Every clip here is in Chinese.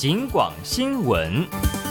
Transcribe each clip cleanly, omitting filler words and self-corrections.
警广新闻。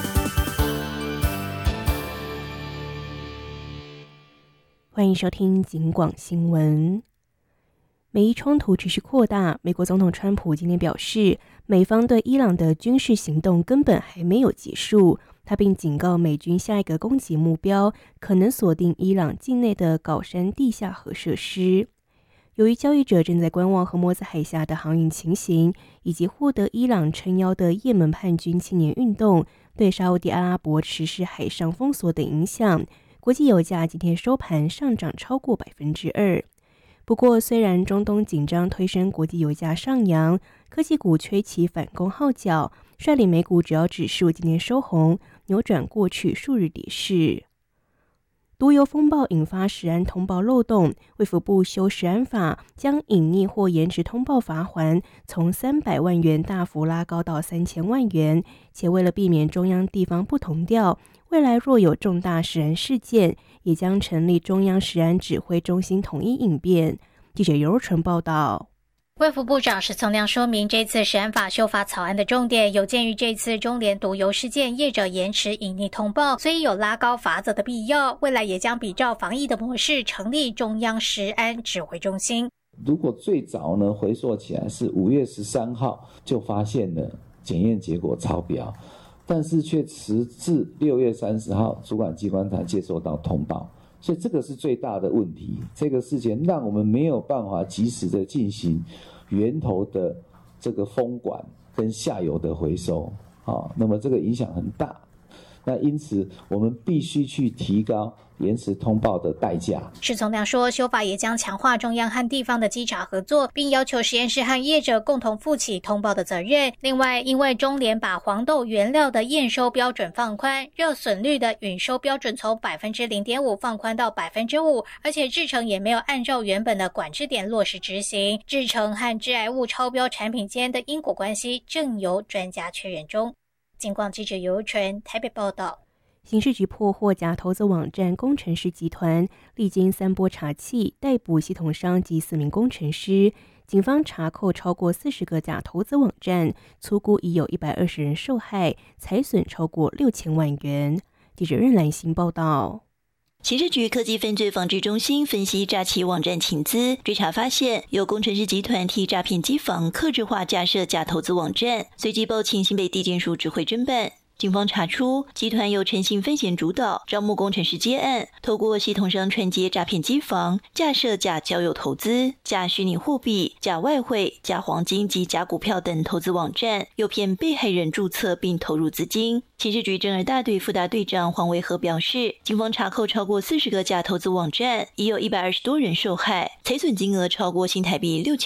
欢迎收听警广新闻。美伊冲突持续扩大，美国总统川普今天表示，美方对伊朗的军事行动根本还没有结束。他并警告美军下一个攻击目标可能锁定伊朗境内的镐山地下核设施。由于交易者正在观望荷默兹海峡的航运情形，以及获得伊朗撑腰的也门叛军青年运动对沙烏地阿拉伯实施海上封锁等影响，国际油价今天收盘上涨超过 2%。 不过，虽然中东紧张推升国际油价上扬，科技股吹起反攻号角，率领美股主要指数今天收红，扭转过去数日跌势。毒油风暴引发食安通报漏洞，卫福部修食安法，将隐匿或延迟通报罚锾从300万元大幅拉高到3000万元，且为了避免中央地方不同调，未来若有重大食安事件，也将成立中央食安指挥中心统一应变。记者尤纯报道。 卫福部长石聪亮说明，这次食安法修法草案的重点有鉴于这次中联毒油事件业者延迟隐匿通报，所以有拉高罚则的必要。未来也将比照防疫的模式，成立中央食安指挥中心。 如果最早呢回溯起来是5月13号就发现了检验结果超标，但是却迟至6月30号主管机关才接收到通报，所以这个是最大的问题。这个事件让我们没有办法及时的进行源头的这个封管跟下游的回收，那么这个影响很大。那因此我们必须去提高延迟通报的代价。 石聪亮说，修法也将强化中央和地方的稽查合作，并要求实验室和业者共同负起通报的责任。另外，因为中联把黄豆原料的验收标准放宽，热损率的允收标准从 0.5% 放宽到 5%， 而且制程也没有按照原本的管制点落实执行，制程和致癌物超标产品间的因果关系正由专家确认中。警广记者尤纯台北报道。 刑事局破获假投资网站工程师集团，历经3波查缉，逮捕系统商及4名工程师。警方查扣超过40个假投资网站，粗估已有120人受害，财损超过6000万元。记者任兰心报道。 刑事局科技犯罪防治中心分析诈欺网站情资，追查发现有工程师集团替诈骗机房客制化架设假投资网站，随即报请新北地检署指挥侦办。警方查出，集团由陈姓分嫌主导，招募工程师接案，透过系统商串接诈骗机房，架设假交友投资、假虚拟货币、假外汇、假黄金及假股票等投资网站，诱骗被害人注册并投入资金。刑事局侦二大队副大队长黄维和表示，警方查扣超过40个假投资网站，已有120多人受害，财损金额超过新台币6000